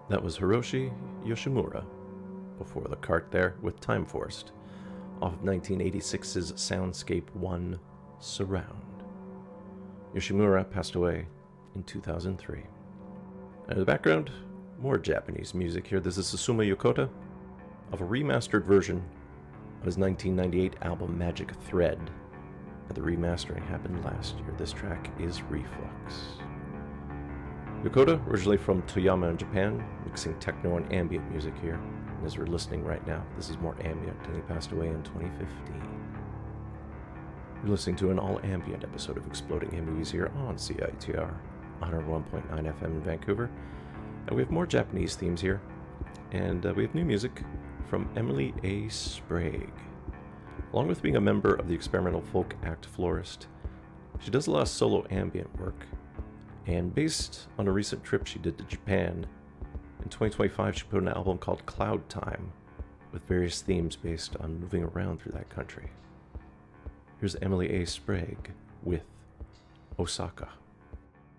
That was Hiroshi Yoshimura, before the cart there, with Time Forced, off of 1986's Soundscape 1 Surround. Yoshimura passed away in 2003. And in the background, more Japanese music here. This is Susumu Yokota of a remastered version of his 1998 album Magic Thread. And the remastering happened last year. This track is Reflux. Yokota, originally from Toyama in Japan, mixing techno and ambient music here. And as we're listening right now, this is more ambient, and he passed away in 2015. You're listening to an all-ambient episode of Exploding Head Movies here on CITR 101.9 FM in Vancouver. And we have more Japanese themes here, and we have new music from Emily A. Sprague. Along with being a member of the experimental folk act Florist, she does a lot of solo ambient work, and based on a recent trip she did to Japan, in 2025 she put out an album called Cloud Time, with various themes based on moving around through that country. Here's Emily A. Sprague with Osaka.